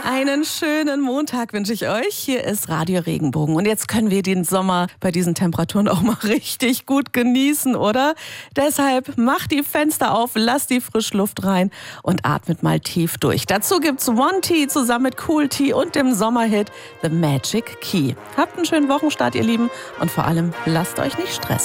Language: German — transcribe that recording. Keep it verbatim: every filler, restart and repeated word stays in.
Einen schönen Montag wünsche ich euch. Hier ist Radio Regenbogen. Und jetzt können wir den Sommer bei diesen Temperaturen auch mal richtig gut genießen, oder? Deshalb macht die Fenster auf, lasst die Frischluft rein und atmet mal tief durch. Dazu gibt's One T zusammen mit Cool T und dem Sommerhit The Magic Key. Habt einen schönen Wochenstart, ihr Lieben. Und vor allem, lasst euch nicht stressen.